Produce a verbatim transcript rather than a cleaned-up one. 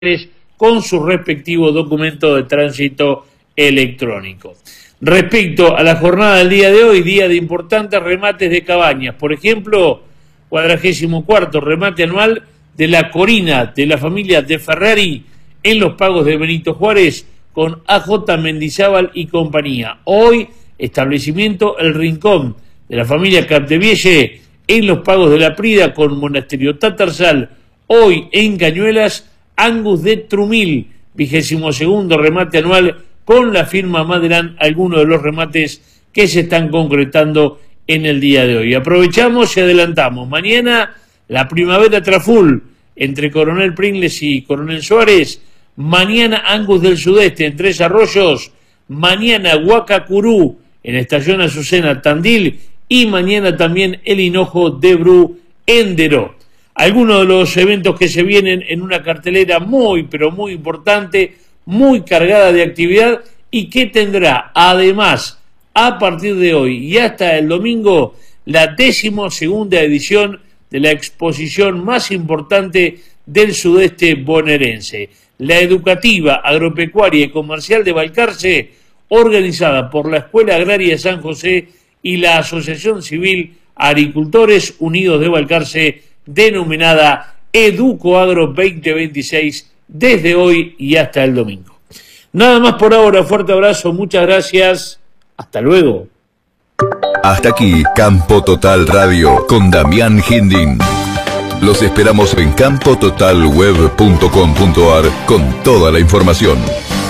con su respectivo documento de tránsito electrónico. Respecto a la jornada del día de hoy, día de importantes remates de cabañas, por ejemplo, cuadragésimo cuarto remate anual de la Corina de la familia de Ferrari en los pagos de Benito Juárez con A J Mendizábal y compañía. Hoy, establecimiento El Rincón de la familia Capdevielle en los pagos de la Prida con Monasterio Tatarsal. Hoy en Cañuelas, Angus de Trumil, vigésimo segundo remate anual con la firma Madelán, algunos de los remates que se están concretando en el día de hoy. Aprovechamos y adelantamos. Mañana la Primavera Traful entre Coronel Pringles y Coronel Suárez. Mañana Angus del Sudeste en Tres Arroyos. Mañana Huacacurú en Estación Azucena Tandil. Y mañana también el Hinojo de Bru en Deró. Algunos de los eventos que se vienen en una cartelera muy, pero muy importante, muy cargada de actividad y que tendrá además a partir de hoy y hasta el domingo la décimo segunda edición de la exposición más importante del sudeste bonaerense, la educativa, agropecuaria y comercial de Balcarce, organizada por la Escuela Agraria San José y la Asociación Civil Agricultores Unidos de Balcarce, denominada EducoAgro veinte veintiséis, desde hoy y hasta el domingo. Nada más por ahora, fuerte abrazo, muchas gracias, hasta luego. Hasta aquí Campo Total Radio con Damián Hindin. Los esperamos en campo total web punto com punto ar con toda la información.